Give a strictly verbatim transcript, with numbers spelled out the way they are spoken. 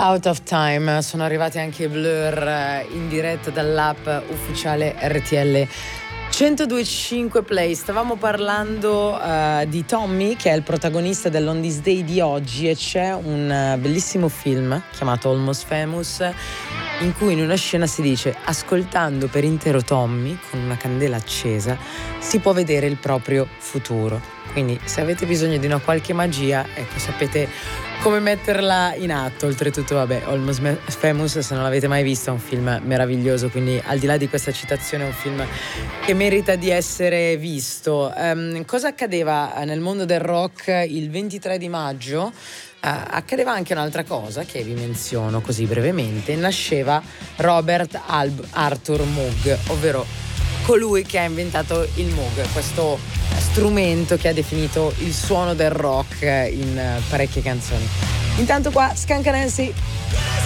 Out of Time, sono arrivati anche i Blur in diretta dall'app ufficiale R T L centodue e cinque Play. Stavamo parlando uh, di Tommy, che è il protagonista dell'On This Day di oggi, e c'è un uh, bellissimo film chiamato Almost Famous, in cui in una scena si dice: ascoltando per intero Tommy con una candela accesa si può vedere il proprio futuro. Quindi se avete bisogno di una qualche magia, ecco, sapete come metterla in atto. Oltretutto, vabbè, Almost Famous, se non l'avete mai visto, è un film meraviglioso, quindi al di là di questa citazione è un film che merita di essere visto. Um, cosa accadeva nel mondo del rock il ventitré di maggio? Uh, accadeva anche un'altra cosa che vi menziono così brevemente. Nasceva Robert Alb- Arthur Moog, ovvero colui che ha inventato il Moog, questo strumento che ha definito il suono del rock in parecchie canzoni. Intanto qua Skunk Anansi.